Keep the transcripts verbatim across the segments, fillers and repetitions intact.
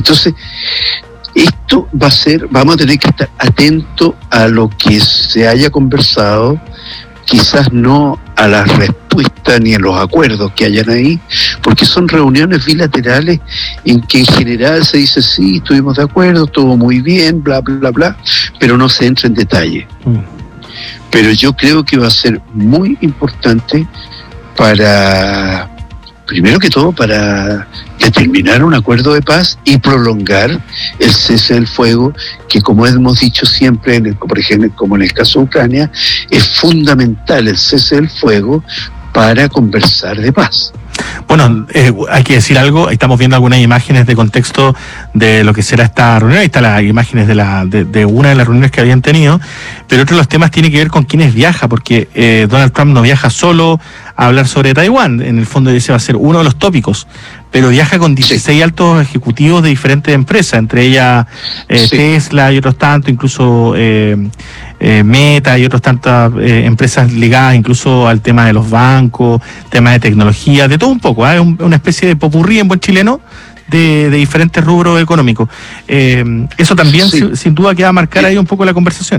Entonces, esto va a ser, vamos a tener que estar atentos a lo que se haya conversado, quizás no a las respuestas ni a los acuerdos que hayan ahí, porque son reuniones bilaterales en que en general se dice, sí, estuvimos de acuerdo, estuvo muy bien, bla, bla, bla, pero no se entra en detalle. Mm. Pero yo creo que va a ser muy importante para, primero que todo, para determinar un acuerdo de paz y prolongar el cese del fuego, que como hemos dicho siempre, en el, por ejemplo, como en el caso de Ucrania, es fundamental el cese del fuego para conversar de paz. Bueno, eh, hay que decir algo, estamos viendo algunas imágenes de contexto de lo que será esta reunión, ahí están las imágenes de, la, de, de una de las reuniones que habían tenido, pero otro de los temas tiene que ver con quiénes viaja, porque eh, Donald Trump no viaja solo a hablar sobre Taiwán, en el fondo ese va a ser uno de los tópicos, pero viaja con dieciséis sí. altos ejecutivos de diferentes empresas, entre ellas eh, sí. Tesla y otros tantos, incluso eh, eh, Meta y otras tantas eh, empresas ligadas incluso al tema de los bancos, temas de tecnología, de todo un poco, ¿eh? Un, una especie de popurrí en buen chileno de, de diferentes rubros económicos. Eh, eso también sí. sin, sin duda que va a marcar sí. ahí un poco la conversación.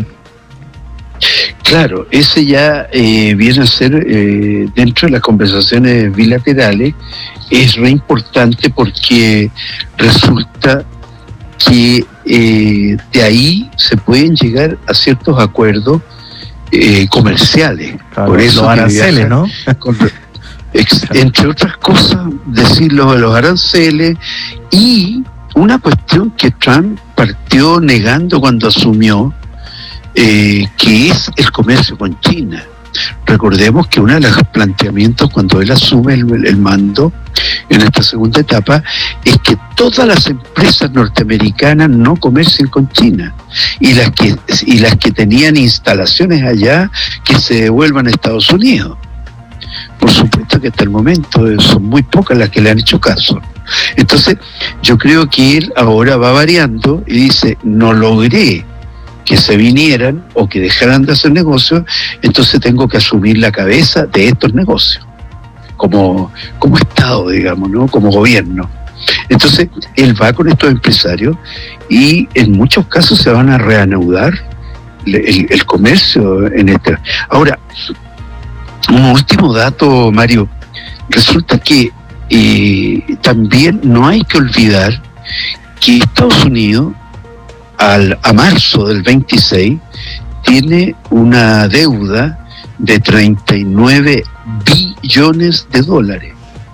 Claro, ese ya eh, viene a ser eh, dentro de las conversaciones bilaterales, es re importante porque resulta que eh, de ahí se pueden llegar a ciertos acuerdos eh, comerciales. Claro, por eso los aranceles, ¿no? Con, ex, entre otras cosas, decir lo de los aranceles y una cuestión que Trump partió negando cuando asumió, Eh, que es el comercio con China. Recordemos que uno de los planteamientos cuando él asume el, el mando en esta segunda etapa es que todas las empresas norteamericanas no comercien con China y las que y las que tenían instalaciones allá que se devuelvan a Estados Unidos. Por supuesto que hasta el momento son muy pocas las que le han hecho caso. Entonces yo creo que él ahora va variando y dice, no logré que se vinieran o que dejaran de hacer negocios, entonces tengo que asumir la cabeza de estos negocios, como, como Estado, digamos, ¿no? Como gobierno. Entonces, él va con estos empresarios y en muchos casos se van a reanudar el, el comercio en este. Ahora, un último dato, Mario, resulta que eh, también no hay que olvidar que Estados Unidos Al, a marzo del veintiséis tiene una deuda de treinta y nueve billones de dólares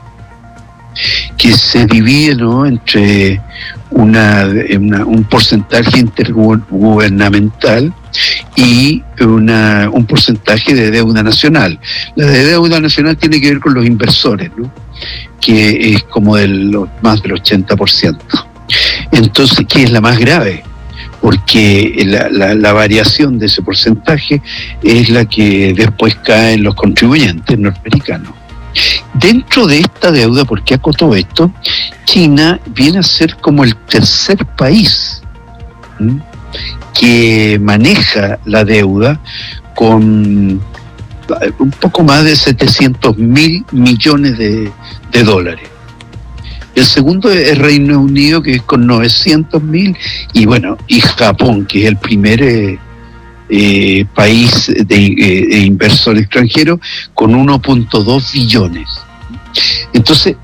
que se divide, ¿no?, entre una, una un porcentaje intergubernamental y una, un porcentaje de deuda nacional. La de deuda nacional tiene que ver con los inversores, ¿no?, que es como del más del ochenta por ciento. Entonces, ¿qué es la más grave? Porque la, la, la variación de ese porcentaje es la que después cae en los contribuyentes norteamericanos. Dentro de esta deuda, ¿por qué acotó esto? China viene a ser como el tercer país ¿sí? que maneja la deuda con un poco más de setecientos mil millones de, de dólares. El segundo es Reino Unido, que es con novecientos mil, y bueno, y Japón, que es el primer eh, eh, país de eh, inversor extranjero, con uno punto dos billones. Entonces,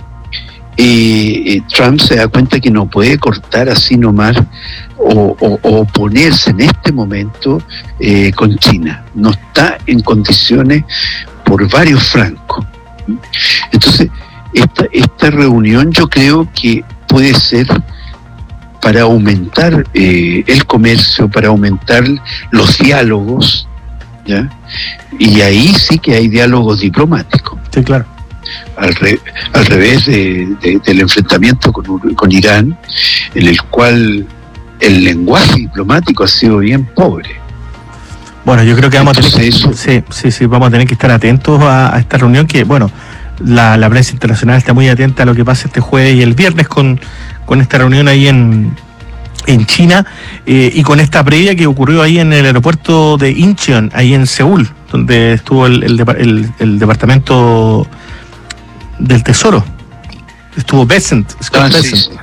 eh, Trump se da cuenta que no puede cortar así nomás o, o, o oponerse en este momento eh, con China. No está en condiciones por varios francos. Entonces, Esta, esta reunión yo creo que puede ser para aumentar eh, el comercio, para aumentar los diálogos, ¿ya? Y ahí sí que hay diálogos diplomáticos. Sí, claro. Al, re, al revés de, de, del enfrentamiento con, con Irán, en el cual el lenguaje diplomático ha sido bien pobre. Bueno, yo creo que vamos Entonces, a tener que, sí, sí, sí, vamos a tener que estar atentos a, a esta reunión que, bueno, La, la prensa internacional está muy atenta a lo que pasa este jueves y el viernes con, con esta reunión ahí en, en China eh, y con esta previa que ocurrió ahí en el aeropuerto de Incheon, ahí en Seúl, donde estuvo el, el, el, el departamento del Tesoro. Estuvo Bessent, Scott ah, Bessent. Sí, sí.